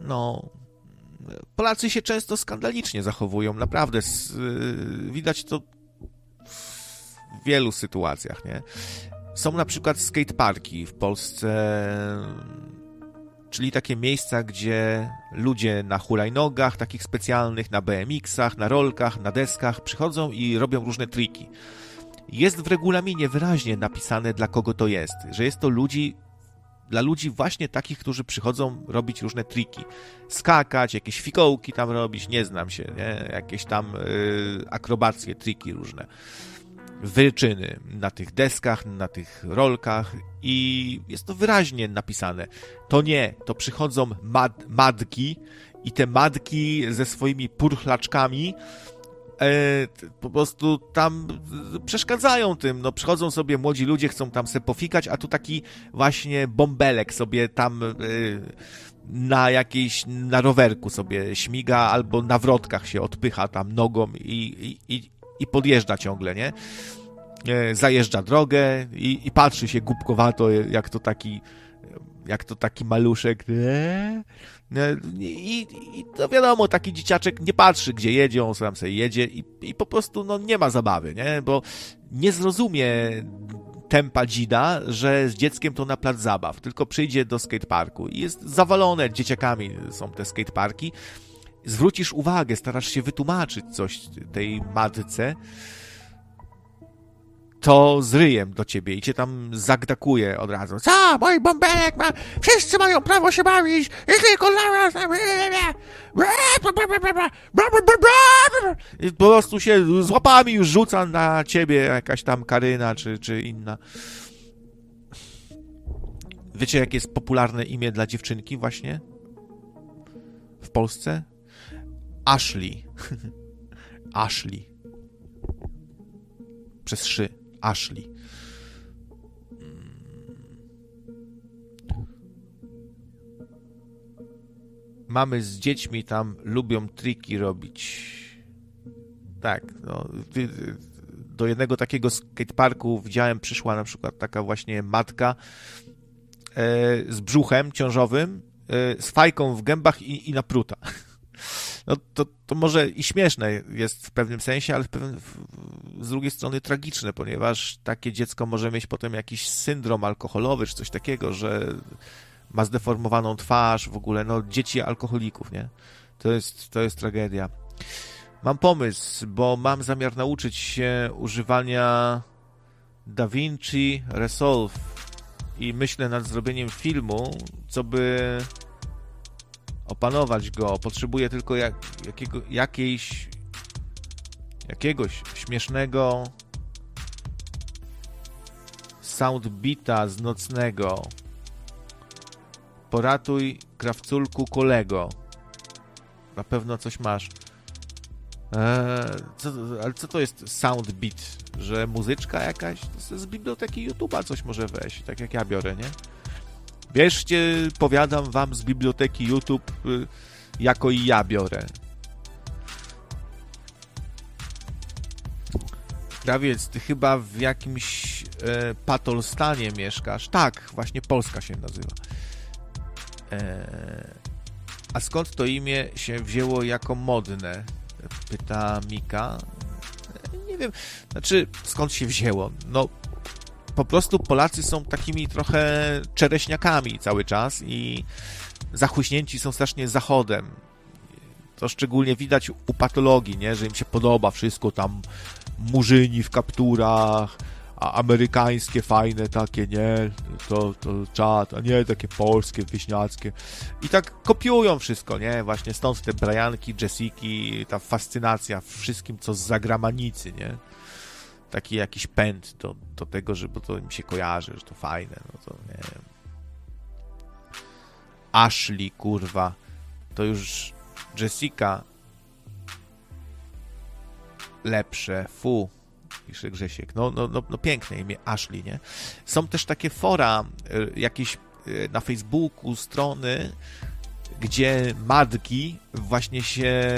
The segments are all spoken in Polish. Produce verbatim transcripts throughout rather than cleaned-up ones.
no, Polacy się często skandalicznie zachowują, naprawdę, widać to w wielu sytuacjach, nie? Są na przykład skateparki w Polsce, czyli takie miejsca, gdzie ludzie na hulajnogach, takich specjalnych, na B M X-ach, na rolkach, na deskach przychodzą i robią różne triki. Jest w regulaminie wyraźnie napisane, dla kogo to jest, że jest to ludzi, dla ludzi właśnie takich, którzy przychodzą robić różne triki. Skakać, jakieś fikołki tam robić, nie znam się, nie? Jakieś tam yy, akrobacje, triki różne. Wyczyny na tych deskach, na tych rolkach i jest to wyraźnie napisane. To nie, to przychodzą mad, madki i te madki ze swoimi purchlaczkami e, po prostu tam przeszkadzają tym. No, przychodzą sobie młodzi ludzie, chcą tam se pofikać, a tu taki właśnie bąbelek sobie tam e, na jakiejś, na rowerku sobie śmiga albo na wrotkach się odpycha tam nogą i, i, i i podjeżdża ciągle, nie? Zajeżdża drogę i, i patrzy się głupkowato, jak to taki jak to taki maluszek. I, i to wiadomo, taki dzieciaczek nie patrzy, gdzie jedzie, on sam sobie jedzie i, i po prostu no, nie ma zabawy, nie? Bo nie zrozumie tempa dzida, że z dzieckiem to na plac zabaw, tylko przyjdzie do skateparku i jest zawalone dzieciakami są te skateparki. Zwrócisz uwagę, starasz się wytłumaczyć coś tej matce, to z ryjem do ciebie i cię tam zagdakuje od razu. Co? Mój bąbelek ma... Wszyscy mają prawo się bawić! I tylko I po prostu się z łapami już rzuca na ciebie jakaś tam Karyna czy, czy inna. Wiecie, jakie jest popularne imię dla dziewczynki właśnie? W Polsce? Ashley. Ashley. Przez szy. Ashley. Mamy z dziećmi tam, lubią triki robić. Tak, no, do jednego takiego skateparku widziałem, przyszła na przykład taka właśnie matka e, z brzuchem ciążowym, e, z fajką w gębach i, i napruta. No to, to może i śmieszne jest w pewnym sensie, ale w pewnym, z drugiej strony tragiczne, ponieważ takie dziecko może mieć potem jakiś syndrom alkoholowy czy coś takiego, że ma zdeformowaną twarz, w ogóle, no dzieci alkoholików, nie? To jest, to jest tragedia. Mam pomysł, bo mam zamiar nauczyć się używania DaVinci Resolve i myślę nad zrobieniem filmu, co by opanować go. Potrzebuję tylko jak, jakiego, jakiejś jakiegoś śmiesznego soundbita z nocnego. Poratuj, krawculku, kolego. Na pewno coś masz. Eee, co, ale co to jest soundbeat? Że muzyczka jakaś? Z biblioteki YouTube'a coś może wejść, tak jak ja biorę, nie? Bierzcie, powiadam wam z biblioteki YouTube, y, jako i ja biorę. Krawiec, ty chyba w jakimś e, Patolstanie mieszkasz. Tak, właśnie Polska się nazywa. E, a skąd to imię się wzięło jako modne? Pyta Mika. E, nie wiem, znaczy skąd się wzięło? No po prostu Polacy są takimi trochę czereśniakami cały czas i zachłyśnięci są strasznie zachodem. To szczególnie widać u patologii, nie? Że im się podoba wszystko tam, murzyni w kapturach, a amerykańskie fajne takie, nie? To, to czad, a nie takie polskie, wieśniackie. I tak kopiują wszystko, nie? Właśnie stąd te Brianki, Jessiki, ta fascynacja wszystkim, co z zagranicy, nie? Taki jakiś pęd do, do tego, że bo to im się kojarzy, że to fajne, no to nie wiem. Ashley, kurwa, to już Jessica lepsze, fu, pisze Grzesiek. No, no, no, no piękne imię, Ashley, nie? Są też takie fora, jakieś na Facebooku, strony, gdzie matki właśnie się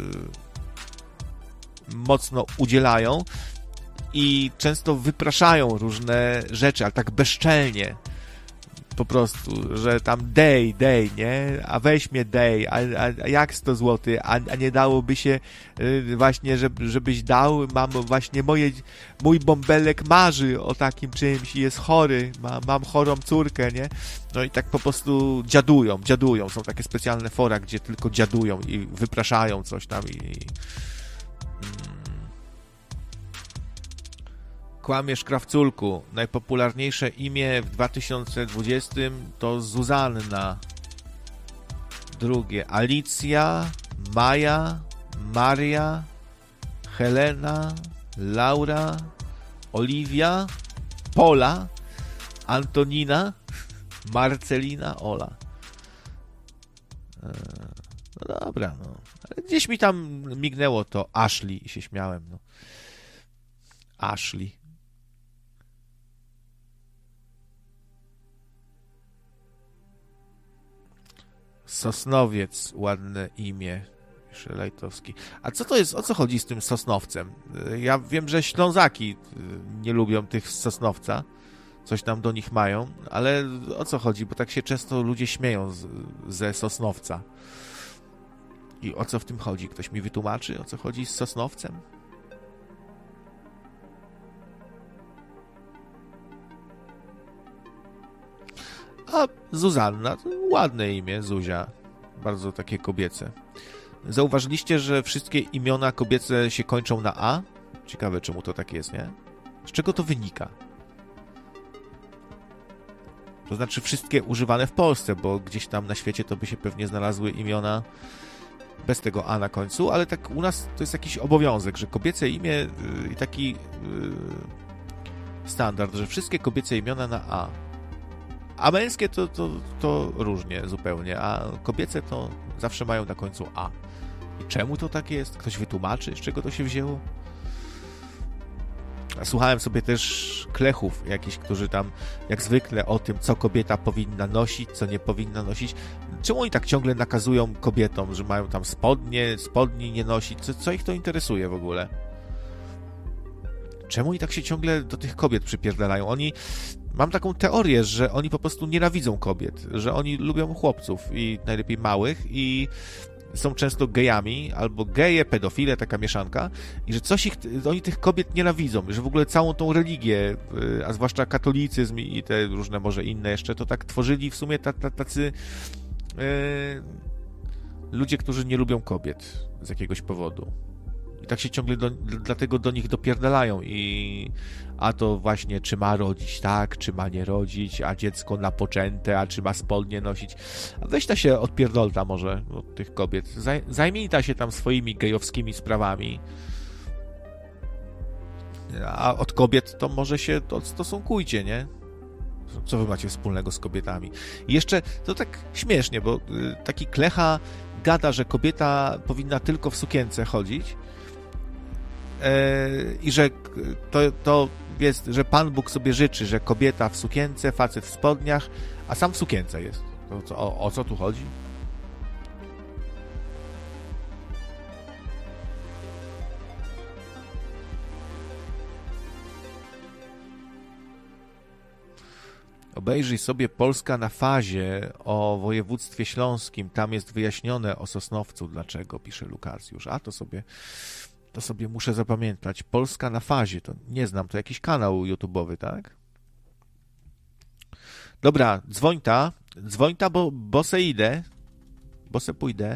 mocno udzielają i często wypraszają różne rzeczy, ale tak bezczelnie. Po prostu, że tam dej, dej, nie? A weź mnie dej, a, a, a jak sto złotych, a, a nie dałoby się y, właśnie, żeby, żebyś dał, mam właśnie moje, mój bąbelek marzy o takim czymś i jest chory, ma, mam chorą córkę, nie? No i tak po prostu dziadują, dziadują, są takie specjalne fora, gdzie tylko dziadują i wypraszają coś tam i... i Kłamiesz, krawculku. Najpopularniejsze imię w dwa tysiące dwudziestym to Zuzanna. Drugie Alicja, Maja, Maria, Helena, Laura, Oliwia, Pola, Antonina, Marcelina, Ola. No dobra, no. Ale gdzieś mi tam mignęło to Ashley i się śmiałem, no. Ashley. Sosnowiec, ładne imię. Szelejtowski. A co to jest, o co chodzi z tym Sosnowcem? Ja wiem, że Ślązaki nie lubią tych z Sosnowca. Coś tam do nich mają, ale o co chodzi? Bo tak się często ludzie śmieją z, ze Sosnowca. I o co w tym chodzi? Ktoś mi wytłumaczy, o co chodzi z Sosnowcem? A Zuzanna, to ładne imię, Zuzia. Bardzo takie kobiece. Zauważyliście, że wszystkie imiona kobiece się kończą na A? Ciekawe, czemu to tak jest, nie? Z czego to wynika? To znaczy wszystkie używane w Polsce, bo gdzieś tam na świecie to by się pewnie znalazły imiona bez tego A na końcu, ale tak u nas to jest jakiś obowiązek, że kobiece imię i taki standard, że wszystkie kobiece imiona na A. A męskie to, to, to różnie zupełnie, a kobiece to zawsze mają na końcu A. I czemu to tak jest? Ktoś wytłumaczy, z czego to się wzięło? Słuchałem sobie też klechów jakichś, którzy tam jak zwykle o tym, co kobieta powinna nosić, co nie powinna nosić. Czemu oni tak ciągle nakazują kobietom, że mają tam spodnie, spodni nie nosić? Co, co ich to interesuje w ogóle? Czemu oni tak się ciągle do tych kobiet przypierdalają? Oni... Mam taką teorię, że oni po prostu nienawidzą kobiet, że oni lubią chłopców i najlepiej małych i są często gejami, albo geje, pedofile, taka mieszanka i że coś ich, oni tych kobiet nienawidzą, że w ogóle całą tą religię, a zwłaszcza katolicyzm i te różne może inne jeszcze, to tak tworzyli w sumie tacy yy, ludzie, którzy nie lubią kobiet z jakiegoś powodu. I tak się ciągle do, dlatego do nich dopierdalają i a to właśnie czy ma rodzić tak, czy ma nie rodzić, a dziecko na poczęte, a czy ma spodnie nosić. A weź ta się odpierdolta może od tych kobiet. Zaj, zajmij ta się tam swoimi gejowskimi sprawami. A od kobiet to może się odstosunkujcie, nie? Co wy macie wspólnego z kobietami? I jeszcze to tak śmiesznie, bo taki klecha gada, że kobieta powinna tylko w sukience chodzić, i że to, to jest, że Pan Bóg sobie życzy, że kobieta w sukience, facet w spodniach, a sam w sukience jest. To, co, o, o co tu chodzi? Obejrzyj sobie Polska na fazie o województwie śląskim. Tam jest wyjaśnione o Sosnowcu, dlaczego, pisze Lukacjusz. A to sobie... To sobie muszę zapamiętać. Polska na fazie. To nie znam. To jakiś kanał YouTube'owy, tak? Dobra, dzwoń ta. Dzwoń ta, bo, bo se idę. Bo se pójdę.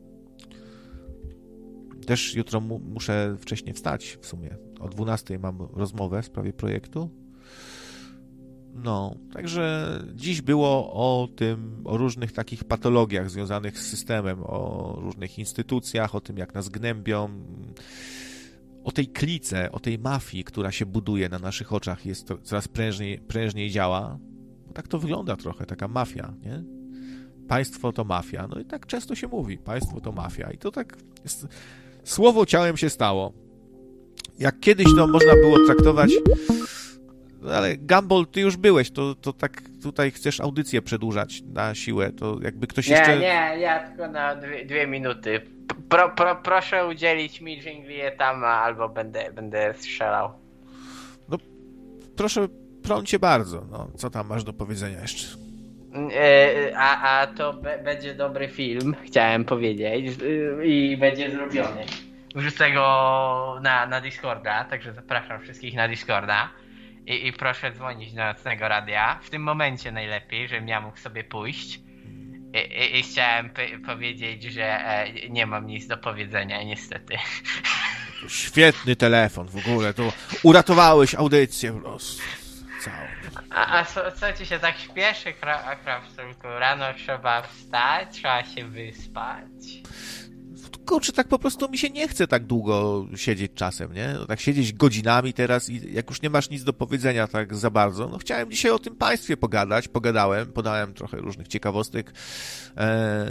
Też jutro mu, muszę wcześniej wstać w sumie. O dwunastej mam rozmowę w sprawie projektu. No, także dziś było o tym, o różnych takich patologiach związanych z systemem, o różnych instytucjach, o tym, jak nas gnębią, o tej klice, o tej mafii, która się buduje na naszych oczach, jest to coraz prężniej, prężniej działa. Bo tak to wygląda trochę, taka mafia, nie? Państwo to mafia. No i tak często się mówi, państwo to mafia. I to tak jest, słowo ciałem się stało. Jak kiedyś to można było traktować... No ale Gumball, ty już byłeś, to, to tak tutaj chcesz audycję przedłużać na siłę, to jakby ktoś nie, jeszcze... Nie, nie, ja tylko na dwie, dwie minuty. Pro, pro, proszę udzielić mi dżinglię tam, albo będę, będę strzelał. No, proszę, prącie bardzo, no, co tam masz do powiedzenia jeszcze? E, A, a to be, będzie dobry film, chciałem powiedzieć, y, i będzie zrobiony. Wrzucę go na, na Discorda, także zapraszam wszystkich na Discorda. I, I proszę dzwonić do Nocnego Radia. W tym momencie najlepiej, żebym ja mógł sobie pójść. I, i, i chciałem p- powiedzieć, że e, nie mam nic do powiedzenia, niestety. Świetny telefon w ogóle, to uratowałeś audycję po prostu całą. A, a co, co ci się tak śpieszy, Kra- Krawculku? Rano trzeba wstać, trzeba się wyspać. Kurczę, tak po prostu mi się nie chce tak długo siedzieć czasem, nie? No, tak siedzieć godzinami teraz i jak już nie masz nic do powiedzenia tak za bardzo, no chciałem dzisiaj o tym państwie pogadać, pogadałem, podałem trochę różnych ciekawostek, eee,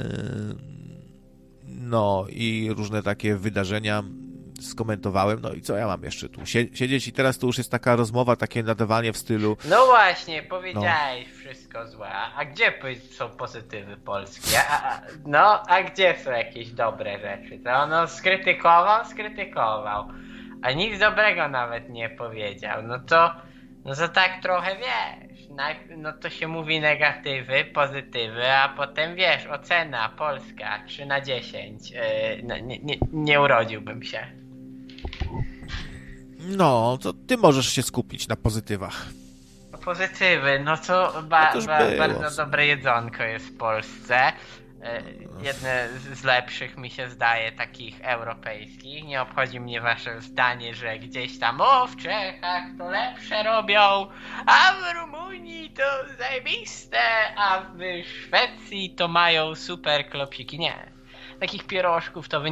no i różne takie wydarzenia skomentowałem, no i co ja mam jeszcze tu siedzieć i teraz to już jest taka rozmowa, takie nadawanie w stylu... No właśnie, powiedziałeś no. Wszystko złe, a gdzie są pozytywy polskie? A, a, no, a gdzie są jakieś dobre rzeczy? To no skrytykował, skrytykował, a nic dobrego nawet nie powiedział, no to, no to tak trochę wiesz, najpierw, no to się mówi negatywy, pozytywy, a potem wiesz, ocena Polska trzy na dziesięć, yy, no, nie, nie, nie urodziłbym się. No, to ty możesz się skupić na pozytywach. Pozytywy, no to ba- no ba- bardzo dobre jedzonko jest w Polsce. Jedne z lepszych mi się zdaje takich europejskich. Nie obchodzi mnie wasze zdanie, że gdzieś tam o w Czechach to lepsze robią, a w Rumunii to zajebiste, a w Szwecji to mają super klopsiki. Nie. Takich pierożków to wy